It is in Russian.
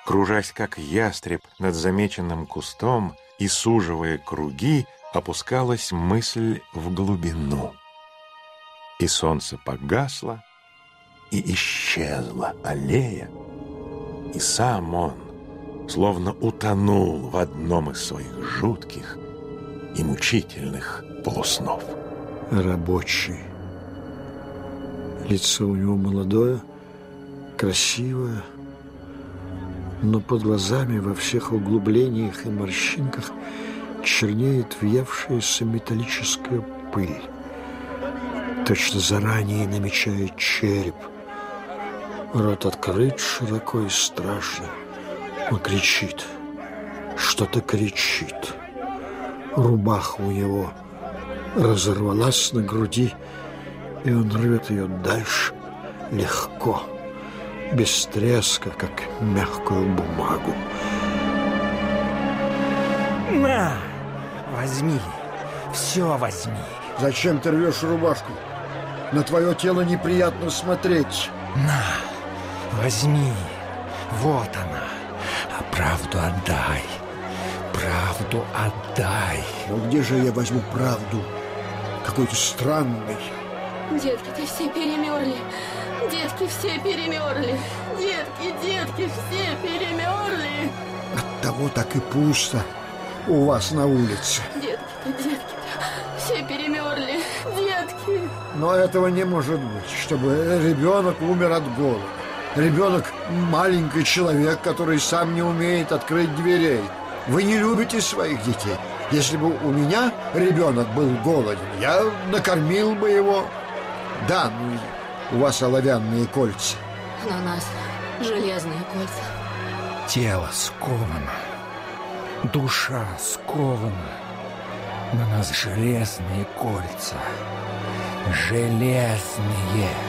Кружась, как ястреб над замеченным кустом и суживая круги, опускалась мысль в глубину. И солнце погасло, и исчезла аллея, и сам он словно утонул в одном из своих жутких и мучительных полуснов. Рабочий. Лицо у него молодое, красивое, но под глазами во всех углублениях и морщинках чернеет въевшаяся металлическая пыль. Точно заранее намечает череп. Рот открыт широко и страшно. Он кричит. Что-то кричит. Рубаха у него разорвалась на груди, и он рвет ее дальше, легко, без треска, как мягкую бумагу. На, возьми, все возьми. Зачем ты рвешь рубашку? На твое тело неприятно смотреть. На, возьми, вот она. А правду отдай, правду отдай. Но где же я возьму правду? Какой-то странный. Детки-то все перемерли. Детки все перемерли. Детки все перемерли. Оттого так и пусто у вас на улице. Детки-то все перемерли. Детки. Но этого не может быть, чтобы ребенок умер от голода. Ребенок – маленький человек, который сам не умеет открыть дверей. Вы не любите своих детей. Если бы у меня ребенок был голоден, я накормил бы его. Да, ну, у вас оловянные кольца. На нас железные кольца. Тело сковано, душа скована. На нас железные кольца. Железные.